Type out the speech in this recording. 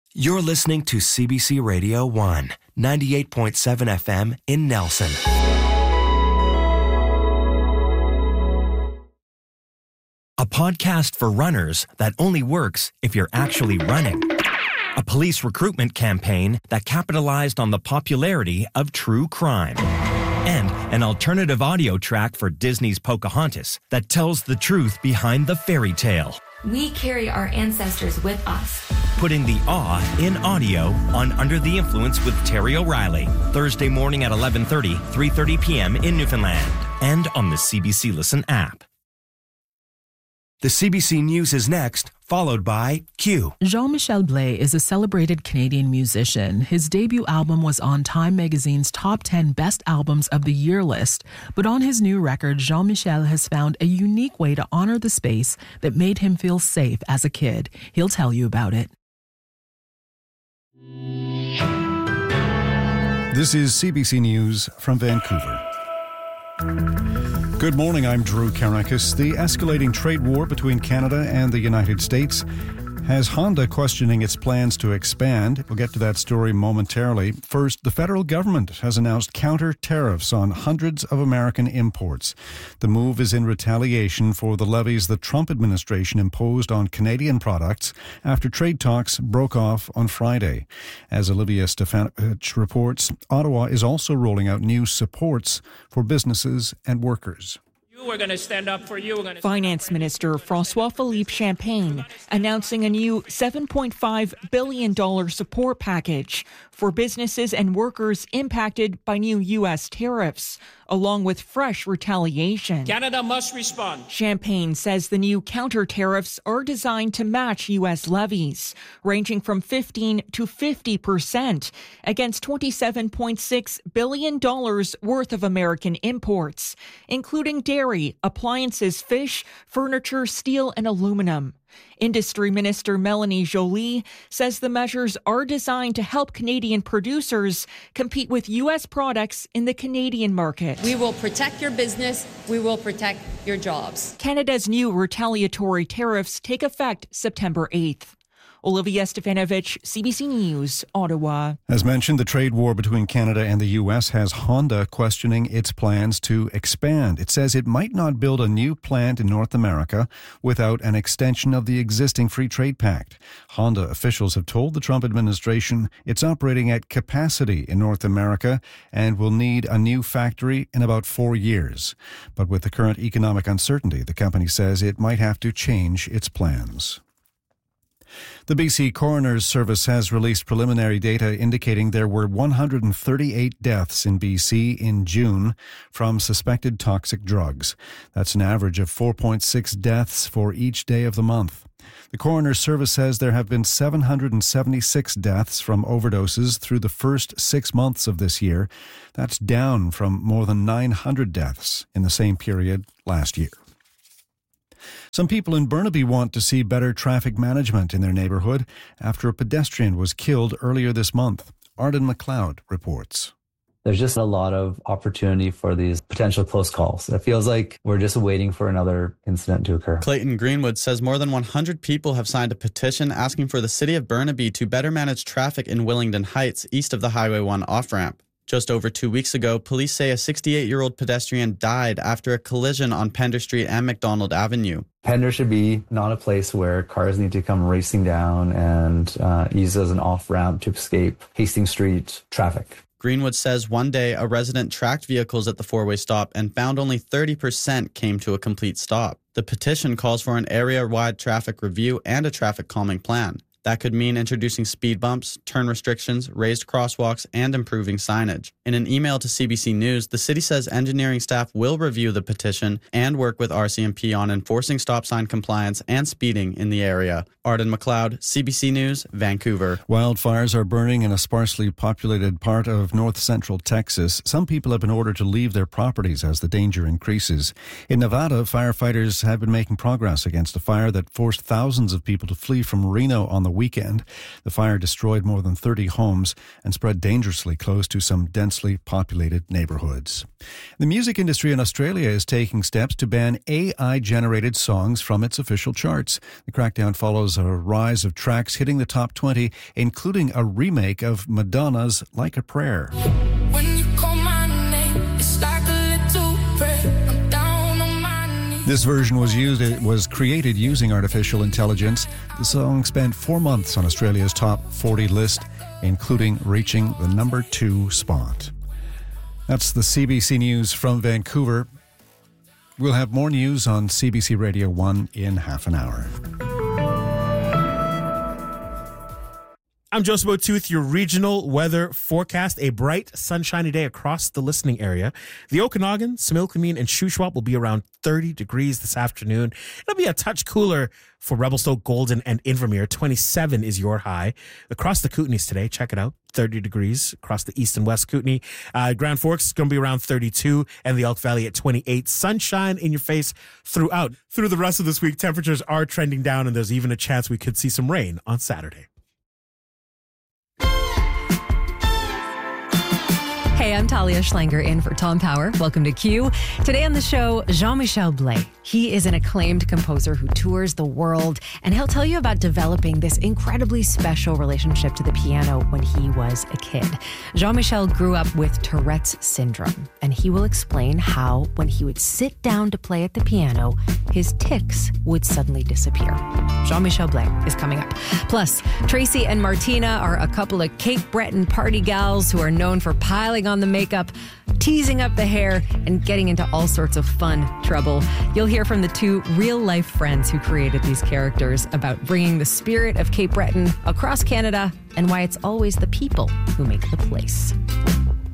You're listening to CBC Radio 1, 98.7 FM in Nelson. A podcast for runners that only works if you're actually running. A police recruitment campaign that capitalized on the popularity of true crime. And an alternative audio track for Disney's Pocahontas that tells the truth behind the fairy tale. We carry our ancestors with us. Putting the awe in audio on Under the Influence with Terry O'Reilly. Thursday morning at 11:30, 3:30 p.m. in Newfoundland. And on the CBC Listen app. The CBC News is next, followed by Q. Jean-Michel Blais is a celebrated Canadian musician. His debut album was on Time magazine's top 10 best albums of the year list. But on his new record, Jean-Michel has found a unique way to honor the space that made him feel safe as a kid. He'll tell you about it. This is CBC News from Vancouver. Good morning, I'm Drew Karakis. The escalating trade war between Canada and the United States has Honda questioning its plans to expand. We'll get to that story momentarily. First, the federal government has announced counter tariffs on hundreds of American imports. The move is in retaliation for the levies the Trump administration imposed on Canadian products after trade talks broke off on Friday. As Olivia Stefanovich reports, Ottawa is also rolling out new supports for businesses and workers. We're going to stand up for you. Finance Minister François-Philippe Champagne announcing a new $7.5 billion support package for businesses and workers impacted by new U.S. tariffs, along with fresh retaliation. Canada must respond. Champagne says the new counter tariffs are designed to match U.S. levies, ranging from 15 to 50% against $27.6 billion worth of American imports, including dairy, appliances, fish, furniture, steel, and aluminum. Industry Minister Melanie Joly says the measures are designed to help Canadian producers compete with U.S. products in the Canadian market. We will protect your business. We will protect your jobs. Canada's new retaliatory tariffs take effect September 8th. Olivia Stefanovich, CBC News, Ottawa. As mentioned, the trade war between Canada and the U.S. has Honda questioning its plans to expand. It says it might not build a new plant in North America without an extension of the existing Free Trade Pact. Honda officials have told the Trump administration it's operating at capacity in North America and will need a new factory in about 4 years. But with the current economic uncertainty, the company says it might have to change its plans. The BC Coroner's Service has released preliminary data indicating there were 138 deaths in BC in June from suspected toxic drugs. That's an average of 4.6 deaths for each day of the month. The Coroner's Service says there have been 776 deaths from overdoses through the first 6 months of this year. That's down from more than 900 deaths in the same period last year. Some people in Burnaby want to see better traffic management in their neighbourhood after a pedestrian was killed earlier this month. Arden McLeod reports. There's just a lot of opportunity for these potential close calls. It feels like we're just waiting for another incident to occur. Clayton Greenwood says more than 100 people have signed a petition asking for the city of Burnaby to better manage traffic in Willingdon Heights, east of the Highway 1 off-ramp. Just over 2 weeks ago, police say a 68-year-old pedestrian died after a collision on Pender Street and McDonald Avenue. Pender should be not a place where cars need to come racing down and use as an off-ramp to escape Hastings Street traffic. Greenwood says one day a resident tracked vehicles at the four-way stop and found only 30% came to a complete stop. The petition calls for an area-wide traffic review and a traffic calming plan. That could mean introducing speed bumps, turn restrictions, raised crosswalks, and improving signage. In an email to CBC News, the city says engineering staff will review the petition and work with RCMP on enforcing stop sign compliance and speeding in the area. Arden McLeod, CBC News, Vancouver. Wildfires are burning in a sparsely populated part of north-central Texas. Some people have been ordered to leave their properties as the danger increases. In Nevada, firefighters have been making progress against a fire that forced thousands of people to flee from Reno on the the weekend. The fire destroyed more than 30 homes and spread dangerously close to some densely populated neighborhoods. The music industry in Australia is taking steps to ban AI-generated songs from its official charts. The crackdown follows a rise of tracks hitting the top 20, including a remake of Madonna's Like a Prayer. When you call my name, it's like a little prayer. I'm down on my knees. This version was created using artificial intelligence. The song spent 4 months on Australia's top 40 list, including reaching the number 2 spot. That's the CBC News from Vancouver. We'll have more news on CBC Radio 1 in half an hour. I'm Joseph O'Tooth, your regional weather forecast. A bright, sunshiny day across the listening area. The Okanagan, Similkameen, and Shuswap will be around 30 degrees this afternoon. It'll be a touch cooler for Revelstoke, Golden, and Invermere. 27 is your high. Across the Kootenays today, check it out, 30 degrees across the east and west Kootenay. Grand Forks is going to be around 32, and the Elk Valley at 28. Sunshine in your face throughout. Through the rest of this week, temperatures are trending down, and there's even a chance we could see some rain on Saturday. Hey, I'm Talia Schlanger in for Tom Power. Welcome to Q. Today on the show, Jean-Michel Blais. He is an acclaimed composer who tours the world, and he'll tell you about developing this incredibly special relationship to the piano when he was a kid. Jean-Michel grew up with Tourette's syndrome, and he will explain how, when he would sit down to play at the piano, his tics would suddenly disappear. Jean-Michel Blais is coming up. Plus, Tracy and Martina are a couple of Cape Breton party gals who are known for piling on the makeup, teasing up the hair, and getting into all sorts of fun trouble. You'll hear from the two real-life friends who created these characters about bringing the spirit of Cape Breton across Canada and why it's always the people who make the place.